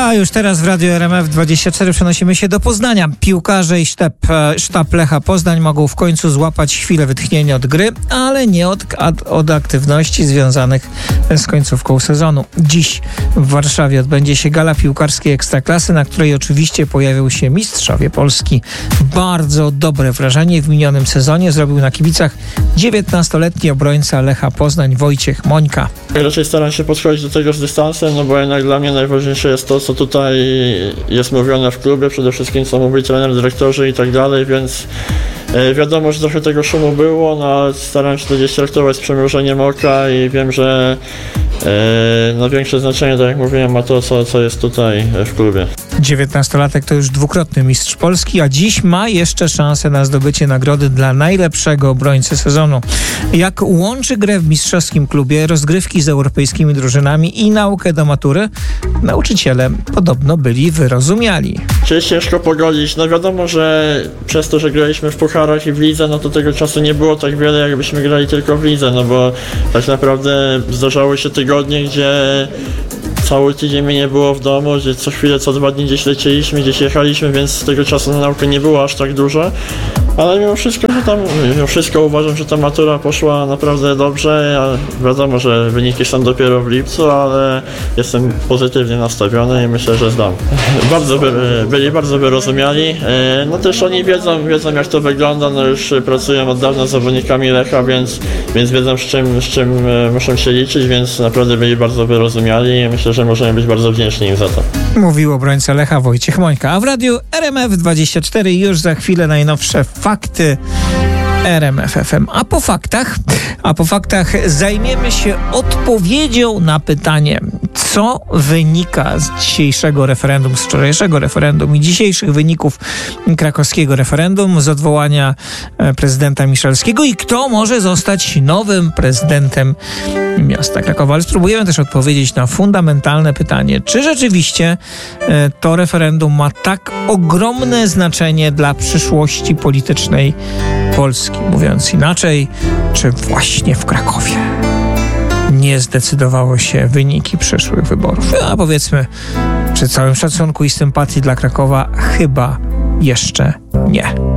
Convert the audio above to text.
A już teraz w Radiu RMF24 przenosimy się do Poznania. Piłkarze i sztab Lecha Poznań mogą w końcu złapać chwilę wytchnienia od gry, ale nie od aktywności związanych z końcówką sezonu. Dziś w Warszawie odbędzie się gala piłkarskiej Ekstraklasy, na której oczywiście pojawią się mistrzowie Polski. Bardzo dobre wrażenie w minionym sezonie zrobił na kibicach 19-letni obrońca Lecha Poznań Wojciech Mońka. Raczej staram się podchodzić do tego z dystansem, no bo jednak dla mnie najważniejsze jest to, co tutaj jest mówione w klubie, przede wszystkim co mówi trener, dyrektorzy i tak dalej, więc wiadomo, że trochę tego szumu było, no ale staram się to gdzieś traktować z przymrużeniem oka i wiem, że większe znaczenie, tak jak mówiłem, ma to, co jest tutaj w klubie. 19-latek to już dwukrotny mistrz Polski, a dziś ma jeszcze szansę na zdobycie nagrody dla najlepszego obrońcy sezonu. Jak łączy grę w mistrzowskim klubie, rozgrywki z europejskimi drużynami i naukę do matury, nauczyciele podobno byli wyrozumiali. Czyli ciężko pogodzić. No wiadomo, że przez to, że graliśmy w pucharach i w lidze, no to tego czasu nie było tak wiele, jakbyśmy grali tylko w lidze, no bo tak naprawdę zdarzały się tygodnie, gdzie cały tydzień mnie nie było w domu, gdzie co chwilę, co 2 dni gdzieś lecieliśmy, gdzieś jechaliśmy, więc tego czasu na naukę nie było aż tak dużo. Ale mimo wszystko uważam, że ta matura poszła naprawdę dobrze. Ja wiadomo, że wyniki są dopiero w lipcu, ale jestem pozytywnie nastawiony i myślę, że zdam. Byli bardzo wyrozumiali. No też oni wiedzą jak to wygląda, no już pracują od dawna z zawodnikami Lecha, więc wiedzą z czym muszą się liczyć, więc naprawdę byli bardzo wyrozumiali i myślę, że możemy być bardzo wdzięczni im za to. Mówił obrońca Lecha Wojciech Mońka, a w radiu RMF24 już za chwilę najnowsze fakty RMF FM. A po faktach zajmiemy się odpowiedzią na pytanie, co wynika z dzisiejszego referendum, z wczorajszego referendum i dzisiejszych wyników krakowskiego referendum, z odwołania prezydenta Miszalskiego i kto może zostać nowym prezydentem miasta Krakowa. Ale spróbujemy też odpowiedzieć na fundamentalne pytanie, czy rzeczywiście to referendum ma tak ogromne znaczenie dla przyszłości politycznej Polski. Mówiąc inaczej, czy właśnie w Krakowie nie zdecydowało się wyniki przyszłych wyborów? A powiedzmy, przy całym szacunku i sympatii dla Krakowa, chyba jeszcze nie.